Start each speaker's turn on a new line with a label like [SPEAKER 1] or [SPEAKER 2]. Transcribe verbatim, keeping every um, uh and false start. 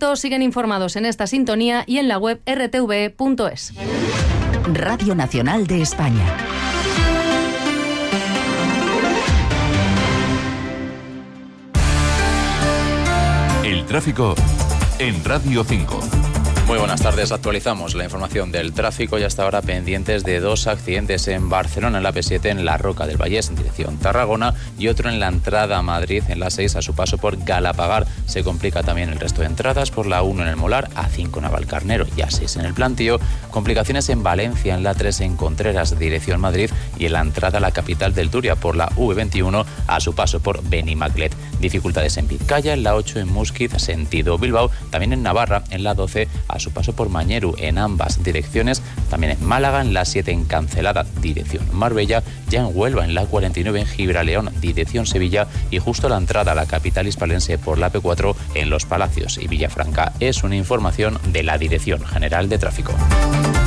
[SPEAKER 1] momento siguen informados en esta sintonía y en la web r t v punto es.
[SPEAKER 2] Radio Nacional de España.
[SPEAKER 3] El tráfico en Radio cinco.
[SPEAKER 4] Muy buenas tardes, actualizamos la información del tráfico y hasta ahora pendientes de dos accidentes en Barcelona, en la P siete, en la Roca del Vallés, en dirección Tarragona, y otro en la entrada a Madrid, en la seis, a su paso por Galapagar. Se complica también el resto de entradas por la uno en el Molar, A cinco en Navalcarnero y A seis en el Plantío. Complicaciones en Valencia, en la tres en Contreras, dirección Madrid, y en la entrada a la capital del Turia por la V veintiuno, a su paso por Benimaclet. Dificultades en Vizcaya, en la ocho en Músquiz, sentido Bilbao, también en Navarra, en la doce, a su paso por Mañeru, en ambas direcciones, también en Málaga, en la siete en Cancelada, dirección Marbella, ya en Huelva, en la cuarenta y nueve en Gibraleón, dirección Sevilla, y justo la entrada a la capital hispalense por la P cuatro en Los Palacios y Villafranca. Es una información de la Dirección General de Tráfico.